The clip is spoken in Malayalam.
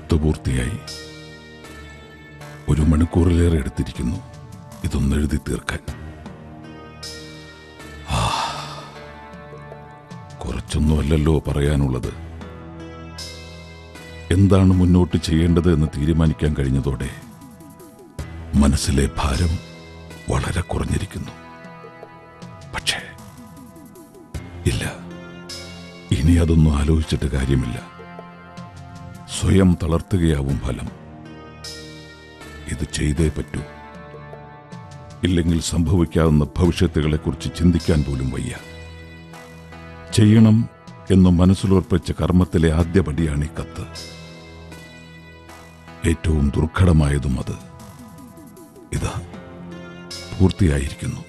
കത്ത് പൂർത്തിയായി. 1 മണിക്കൂറിലേറെ എടുത്തിരിക്കുന്നു ഇതൊന്നെഴുതി തീർക്കാൻ. കുറച്ചൊന്നുമല്ലല്ലോ പറയാനുള്ളത്. എന്താണ് മുന്നോട്ട് ചെയ്യേണ്ടത് എന്ന് തീരുമാനിക്കാൻ കഴിഞ്ഞതോടെ മനസ്സിലെ ഭാരം വളരെ കുറഞ്ഞിരിക്കുന്നു. പക്ഷേ ഇല്ല, ഇനി അതൊന്നും ആലോചിച്ചിട്ട് കാര്യമില്ല. സ്വയം തളർത്തുകയാവും ഫലം. ഇത് ചെയ്തേ പറ്റൂ. ഇല്ലെങ്കിൽ സംഭവിക്കാവുന്ന ഭവിഷ്യത്തുകളെക്കുറിച്ച് ചിന്തിക്കാൻ പോലും വയ്യ. ചെയ്യണം എന്ന് മനസ്സിലുറപ്പിച്ച കർമ്മത്തിലെ ആദ്യപടിയാണ് ഈ കത്ത്. ഏറ്റവും ദുർഘടമായതും അത്. ഇതാ പൂർത്തിയായിരിക്കുന്നു.